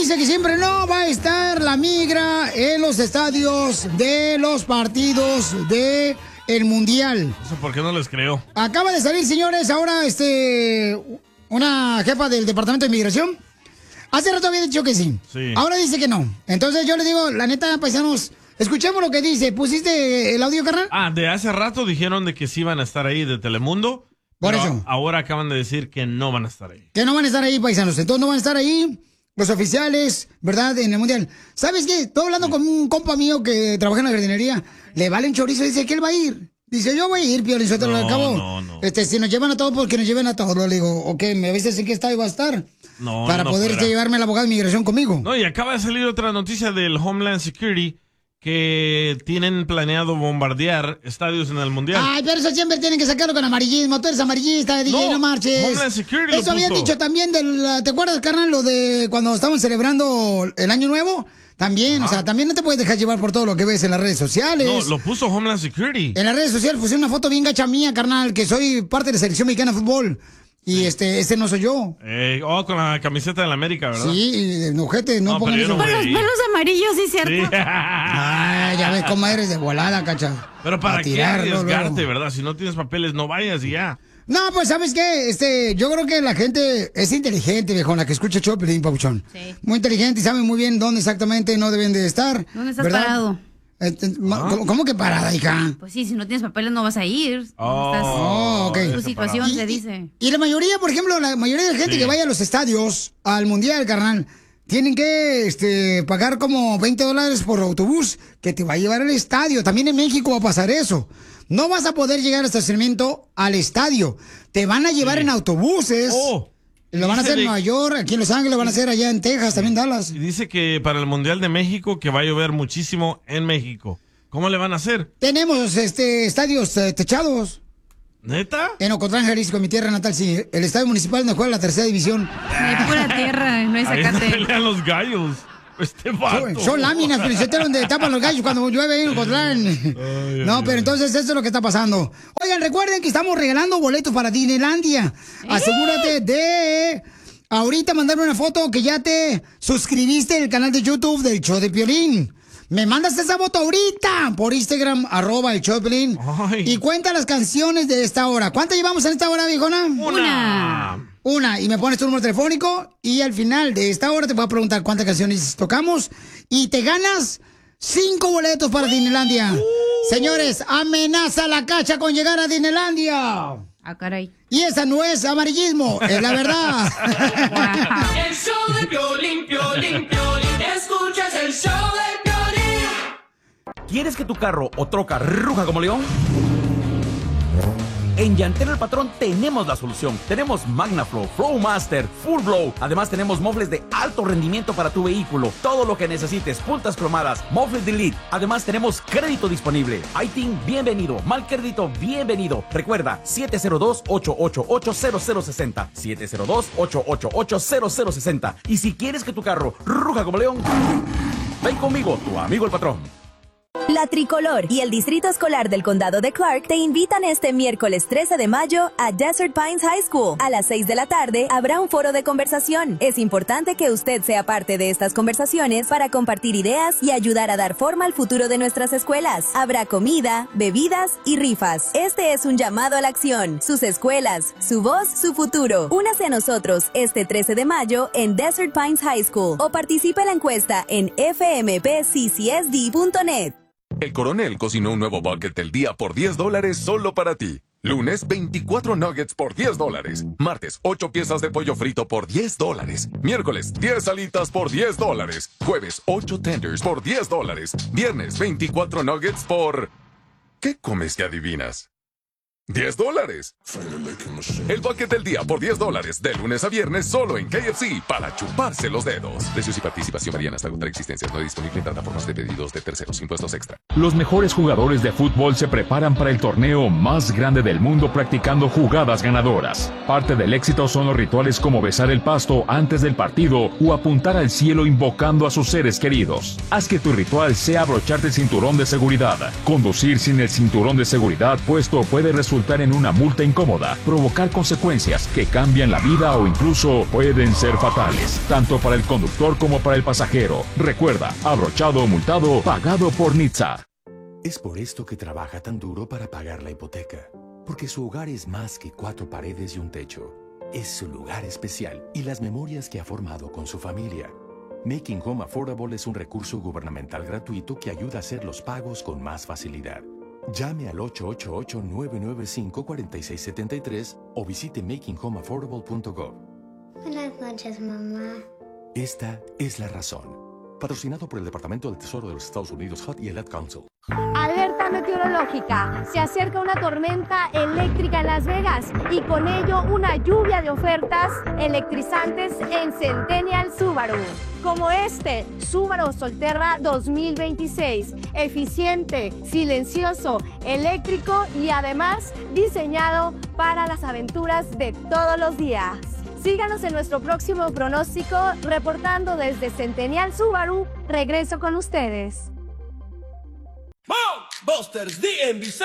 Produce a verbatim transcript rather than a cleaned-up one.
dice que siempre no va a estar la migra en los estadios de los partidos de el Mundial. ¿Eso por qué no les creo? Acaba de salir, señores, ahora este una jefa del Departamento de Inmigración. Hace rato había dicho que sí. Sí. Ahora dice que no. Entonces yo le digo, la neta, paisanos, escuchemos lo que dice. ¿Pusiste el audio, carnal? Ah, de hace rato dijeron de que sí van a estar ahí de Telemundo. Por pero eso. Ahora acaban de decir que no van a estar ahí. Que no van a estar ahí, paisanos. Entonces no van a estar ahí los oficiales, ¿verdad? En el Mundial. ¿Sabes qué? Estoy hablando sí. con un compa mío que trabaja en la jardinería. Le vale un chorizo y dice que él va a ir. Dice, yo voy a ir, Piolín, yo te lo acabo. No, no. Este, si nos llevan a todos, porque nos lleven a todos. Le digo, ok, ¿me avisas en qué estadio va a estar? No, Para no poder fuera. llevarme al abogado de inmigración conmigo. No, y acaba de salir otra noticia del Homeland Security que tienen planeado bombardear estadios en el Mundial. Ay, pero eso siempre tienen que sacarlo con amarillismo. Tú eres amarillista, D J, no, no marches. Homeland Security Eso habían dicho también del... ¿Te acuerdas, carnal, lo de cuando estaban celebrando el Año Nuevo? También, Ajá. o sea, también no te puedes dejar llevar por todo lo que ves en las redes sociales. No, lo puso Homeland Security. En las redes sociales puse una foto bien gacha mía, carnal, que soy parte de la selección mexicana de fútbol. Y sí. este, este no soy yo. Eh, oh, con la camiseta de la América, ¿verdad? Sí, ojete, no, no pongan eso. Con los pelos amarillos, sí, cierto. Sí. Ay, ya ves cómo eres de volada, cacha. Pero para qué arriesgarte, ¿verdad? Si no tienes papeles, no vayas y ya. No, pues, ¿sabes qué? Este, yo creo que la gente es inteligente, viejo, la que escucha Choplin, papuchón. Sí. Muy inteligente y sabe muy bien dónde exactamente no deben de estar. ¿Dónde estás ¿verdad? parado? ¿Ah? ¿Cómo, ¿Cómo que parada, hija? Pues sí, si no tienes papeles no vas a ir. Oh, estás, oh ok. Tu situación y, se dice. Y, y la mayoría, por ejemplo, la mayoría de la gente sí. que vaya a los estadios, al Mundial, carnal, tienen que este, pagar como veinte dólares por autobús que te va a llevar al estadio. También en México va a pasar eso. No vas a poder llegar al estacionamiento al estadio. Te van a llevar sí. en autobuses. Oh. Lo van a hacer en de... Nueva York, aquí en Los Ángeles, lo van a hacer allá en Texas, también Dallas. Y dice que para el Mundial de México que va a llover muchísimo en México. ¿Cómo le van a hacer? Tenemos este estadios eh, techados. ¿Neta? En Ocotlán, Jalisco, mi tierra natal, sí. El estadio municipal donde juega la tercera división. No hay pura tierra, no hay zacate. Ahí pelean los gallos. Este vato. Son, son láminas, pero donde tapan los gallos cuando llueve en Ocotlán. Ay, no, ay, pero ay. entonces eso es lo que está pasando. Oigan, recuerden que estamos regalando boletos para Disneylandia. ¿Eh? Asegúrate de ahorita mandarme una foto que ya te suscribiste al canal de YouTube del Show de Piolín. Me mandas esa foto ahorita por Instagram, arroba el show de Piolín. Y cuenta las canciones de esta hora. ¿Cuántas llevamos en esta hora, viejona? Una. Una, y me pones tu número telefónico y al final de esta hora te voy a preguntar cuántas canciones tocamos y te ganas cinco boletos para Disneylandia. Uh. Señores, amenaza la cacha con llegar a Disneylandia. Ah, caray. Y esa no es amarillismo, es la verdad. El show de Piolín, Piolín, Piolín, escuchas el show de Piolín. ¿Quieres que tu carro o troca ruja como león? En Llantero El Patrón tenemos la solución. Tenemos MagnaFlow, Flowmaster, Full Blow. Además tenemos mofles de alto rendimiento para tu vehículo. Todo lo que necesites, puntas cromadas, mofles Delete. Además tenemos crédito disponible. iTeam, bienvenido. Mal crédito, bienvenido. Recuerda, siete cero dos, ocho ocho ocho, cero cero seis cero. siete cero dos, ocho ocho ocho, cero cero seis cero. Y si quieres que tu carro ruja como león, ven conmigo, tu amigo el patrón. La Tricolor y el Distrito Escolar del Condado de Clark te invitan este miércoles trece de mayo a Desert Pines High School. A las seis de la tarde habrá un foro de conversación. Es importante que usted sea parte de estas conversaciones para compartir ideas y ayudar a dar forma al futuro de nuestras escuelas. Habrá comida, bebidas y rifas. Este es un llamado a la acción. Sus escuelas, su voz, su futuro. Únase a nosotros este trece de mayo en Desert Pines High School o participe en la encuesta en f m p c c s d punto net. El Coronel cocinó un nuevo bucket del día por diez dólares solo para ti. Lunes, veinticuatro nuggets por diez dólares. Martes, ocho piezas de pollo frito por diez dólares. Miércoles, diez alitas por diez dólares. Jueves, ocho tenders por diez dólares. Viernes, veinticuatro nuggets por... ¿Qué comes que adivinas? diez dólares. El bucket del día por diez dólares. De lunes a viernes solo en K F C para chuparse los dedos. Precios y participación varían hasta agotar existencias. No disponible en plataformas de pedidos de terceros. Impuestos extra. Los mejores jugadores de fútbol se preparan para el torneo más grande del mundo practicando jugadas ganadoras. Parte del éxito son los rituales como besar el pasto antes del partido o apuntar al cielo invocando a sus seres queridos. Haz que tu ritual sea abrocharte el cinturón de seguridad. Conducir sin el cinturón de seguridad puesto puede resultar resultar en una multa incómoda, provocar consecuencias que cambian la vida o incluso pueden ser fatales, tanto para el conductor como para el pasajero. Recuerda, abrochado o multado, pagado por N H T S A. Es por esto que trabaja tan duro para pagar la hipoteca, porque su hogar es más que cuatro paredes y un techo. Es su lugar especial y las memorias que ha formado con su familia. Making Home Affordable es un recurso gubernamental gratuito que ayuda a hacer los pagos con más facilidad. Llame al ocho ocho ocho, nueve nueve cinco, cuatro seis siete tres o visite making home affordable punto gov. Buenas noches, mamá. Esta es la razón. Patrocinado por el Departamento del Tesoro de los Estados Unidos, H U D y el Ad Council. Alerta meteorológica. Se acerca una tormenta eléctrica en Las Vegas y con ello una lluvia de ofertas electrizantes en Centennial Subaru. Como este, Subaru Solterra dos mil veintiséis. Eficiente, silencioso, eléctrico y además diseñado para las aventuras de todos los días. Síganos en nuestro próximo pronóstico, reportando desde Centennial Subaru. Regreso con ustedes. Busters D M V